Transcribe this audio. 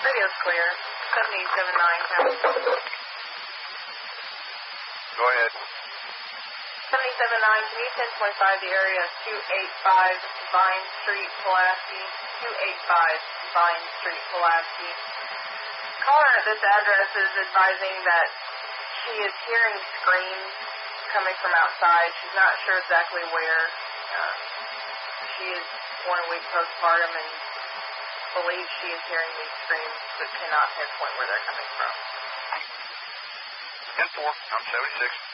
Radio's clear. 779, Go ahead. 779, can you 10.5 the area of 285 Vine Street, Pulaski? 285 Vine Street, Pulaski. Caller at this address is advising that she is hearing screams coming from outside. She's not sure exactly where. She is 1 week postpartum and believes she is hearing these screams but cannot pinpoint where they're coming from. 10-4, I'm 76.